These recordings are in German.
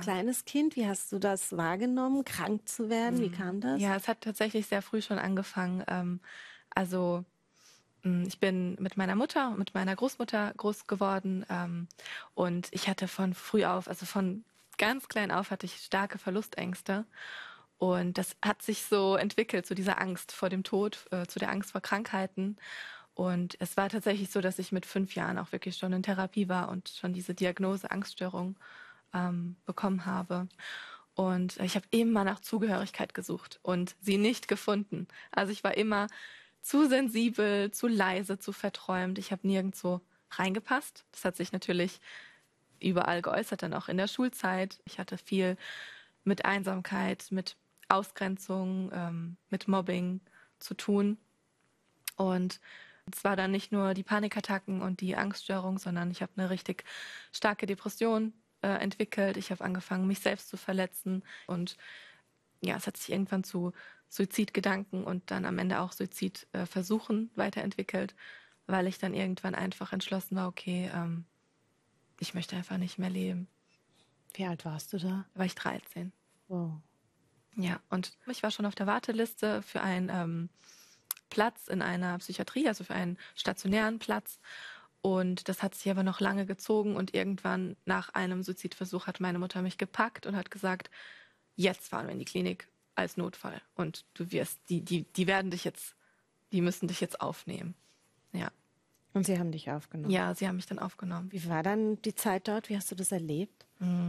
kleines Kind. Wie hast du das wahrgenommen, krank zu werden? Wie kam das? Ja, es hat tatsächlich sehr früh schon angefangen. Also ich bin mit meiner Mutter und mit meiner Großmutter groß geworden. Und ich hatte von früh auf, also von ganz klein auf, hatte ich starke Verlustängste. Und das hat sich so entwickelt, zu dieser Angst vor dem Tod, zu der Angst vor Krankheiten. Und es war tatsächlich so, dass ich mit 5 Jahren auch wirklich schon in Therapie war und schon diese Diagnose Angststörung bekommen habe. Und ich habe immer nach Zugehörigkeit gesucht und sie nicht gefunden. Also ich war immer zu sensibel, zu leise, zu verträumt. Ich habe nirgendwo reingepasst. Das hat sich natürlich überall geäußert, dann auch in der Schulzeit. Ich hatte viel mit Einsamkeit, mit Ausgrenzung, mit Mobbing zu tun. Und es war dann nicht nur die Panikattacken und die Angststörung, sondern ich habe eine richtig starke Depression entwickelt. Ich habe angefangen, mich selbst zu verletzen. Und ja, es hat sich irgendwann zu Suizidgedanken und dann am Ende auch Suizidversuchen weiterentwickelt, weil ich dann irgendwann einfach entschlossen war, okay, ich möchte einfach nicht mehr leben. Wie alt warst du da? Da war ich 13. Wow. Ja, und ich war schon auf der Warteliste für einen Platz in einer Psychiatrie, also für einen stationären Platz. Und das hat sich aber noch lange gezogen und irgendwann nach einem Suizidversuch hat meine Mutter mich gepackt und hat gesagt, jetzt fahren wir in die Klinik als Notfall und du wirst, die werden dich jetzt, die müssen dich jetzt aufnehmen. Ja. Und sie haben dich aufgenommen? Ja, sie haben mich dann aufgenommen. Wie war dann die Zeit dort? Wie hast du das erlebt?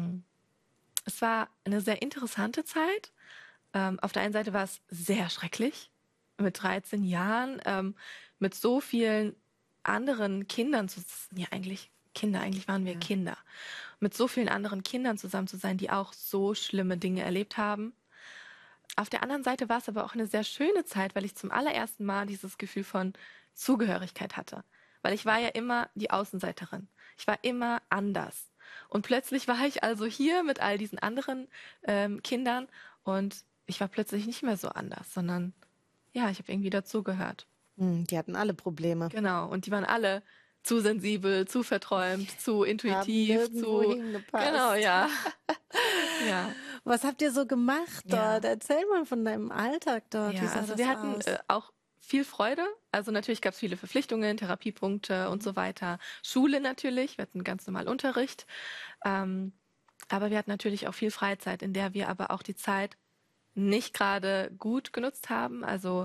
Es war eine sehr interessante Zeit. Auf der einen Seite war es sehr schrecklich, mit 13 Jahren, mit so vielen anderen Kindern eigentlich waren wir Kinder, mit so vielen anderen Kindern zusammen zu sein, die auch so schlimme Dinge erlebt haben. Auf der anderen Seite war es aber auch eine sehr schöne Zeit, weil ich zum allerersten Mal dieses Gefühl von Zugehörigkeit hatte. Weil ich war ja immer die Außenseiterin. Ich war immer anders. Und plötzlich war ich also hier mit all diesen anderen Kindern und ich war plötzlich nicht mehr so anders, sondern ja, ich habe irgendwie dazugehört. Die hatten alle Probleme. Genau, und die waren alle zu sensibel, zu verträumt, zu intuitiv, Haben nirgendwo hingepasst. Genau, ja. Ja. Was habt ihr so gemacht Ja. dort? Erzähl mal von deinem Alltag dort. Ja, Wie sah also das wir hatten aus? auch viel Freude. Also natürlich gab es viele Verpflichtungen, Therapiepunkte und so weiter. Schule natürlich, wir hatten ganz normal Unterricht. Aber wir hatten natürlich auch viel Freizeit, in der wir aber auch die Zeit nicht gerade gut genutzt haben. Also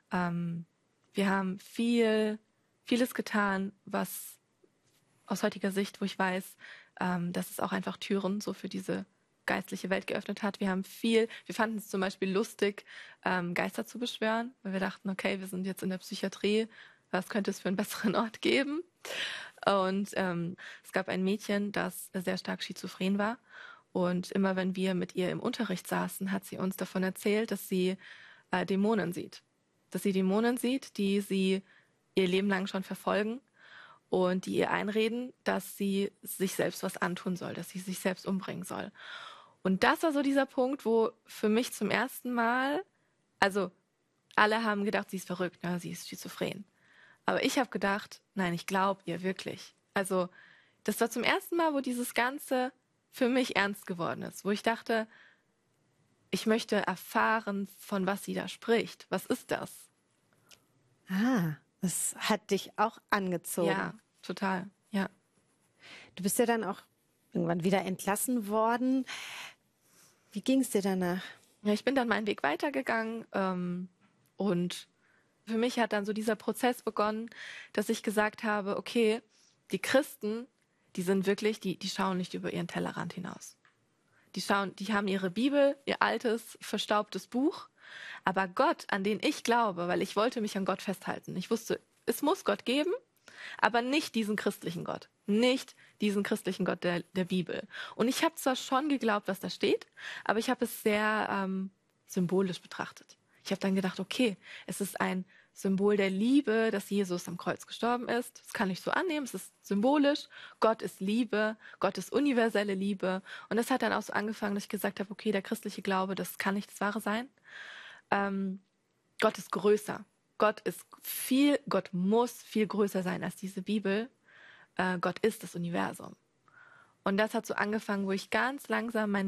wir haben vieles getan, was aus heutiger Sicht, wo ich weiß, dass es auch einfach Türen so für diese geistliche Welt geöffnet hat. Wir fanden es zum Beispiel lustig, Geister zu beschwören, weil wir dachten, okay, wir sind jetzt in der Psychiatrie, was könnte es für einen besseren Ort geben? Und es gab ein Mädchen, das sehr stark schizophren war. Und immer wenn wir mit ihr im Unterricht saßen, hat sie uns davon erzählt, dass sie Dämonen sieht. Dass sie Dämonen sieht, die sie ihr Leben lang schon verfolgen und die ihr einreden, dass sie sich selbst was antun soll, dass sie sich selbst umbringen soll. Und das war so dieser Punkt, wo für mich zum ersten Mal, also alle haben gedacht, sie ist verrückt, ne? Sie ist schizophren. Aber ich habe gedacht, nein, ich glaube ihr wirklich. Also das war zum ersten Mal, wo dieses Ganze für mich ernst geworden ist, wo ich dachte, ich möchte erfahren, von was sie da spricht. Was ist das? Das hat dich auch angezogen. Ja, total, ja. Du bist ja dann auch irgendwann wieder entlassen worden. Wie ging es dir danach? Ja, ich bin dann meinen Weg weitergegangen und für mich hat dann so dieser Prozess begonnen, dass ich gesagt habe, okay, die Christen, die sind wirklich, die schauen nicht über ihren Tellerrand hinaus. Die haben ihre Bibel, ihr altes, verstaubtes Buch, aber Gott, an den ich glaube, weil ich wollte mich an Gott festhalten. Ich wusste, es muss Gott geben, aber nicht diesen christlichen Gott. Nicht diesen christlichen Gott der Bibel. Und ich habe zwar schon geglaubt, was da steht, aber ich habe es sehr symbolisch betrachtet. Ich habe dann gedacht, okay, es ist ein Symbol der Liebe, dass Jesus am Kreuz gestorben ist. Das kann ich so annehmen, es ist symbolisch. Gott ist Liebe, Gott ist universelle Liebe. Und das hat dann auch so angefangen, dass ich gesagt habe, okay, der christliche Glaube, das kann nicht das Wahre sein. Gott ist größer. Gott muss viel größer sein als diese Bibel. Gott ist das Universum. Und das hat so angefangen, wo ich ganz langsam